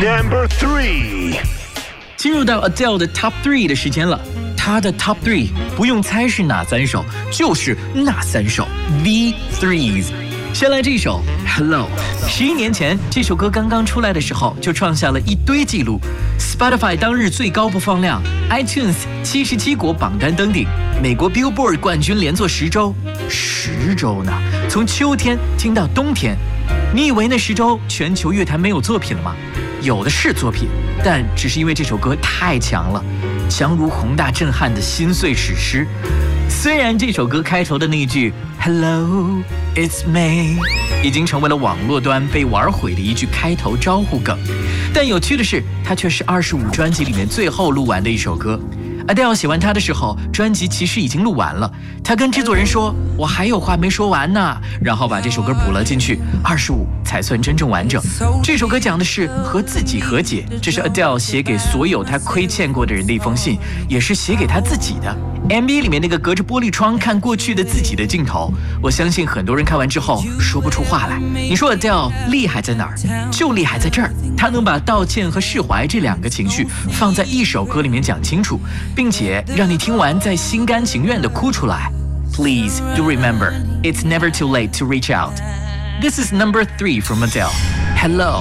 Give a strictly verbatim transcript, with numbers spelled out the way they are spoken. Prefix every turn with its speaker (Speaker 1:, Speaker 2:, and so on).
Speaker 1: Number three，
Speaker 2: 进入到 Adele 的 Top three 的时间了。她的 Top three 不用猜是哪三首，就是那三首 The Threes。先来这首 Hello， 十一年前这首歌刚刚出来的时候就创下了一堆记录 ，Spotify 当日最高播放量 ，iTunes 七十七国榜单登顶，美国 Billboard 冠军连做十周，十周呢，从秋天听到冬天。你以为那十周全球乐坛没有作品了吗？有的是作品，但只是因为这首歌太强了，强如宏大震撼的心碎史诗。虽然这首歌开头的那句 Hello it's me 已经成为了网络端被玩毁的一句开头招呼梗，但有趣的是，它却是二十五专辑里面最后录完的一首歌。Adele 写完它的时候，专辑其实已经录完了。他跟制作人说：“我还有话没说完呢。”然后把这首歌补了进去，二十五才算真正完整。这首歌讲的是和自己和解，这是 Adele 写给所有他亏欠过的人的一封信，也是写给他自己的。M V 里面那个隔着玻璃窗看过去的自己的镜头，我相信很多人看完之后说不出话来。你说 Adele 厉害在哪儿？就厉害在这儿，他能把道歉和释怀这两个情绪放在一首歌里面讲清楚，并且让你听完再心甘情愿地哭出来。Please do remember, it's never too late to reach out. This is number three from Adele. Hello,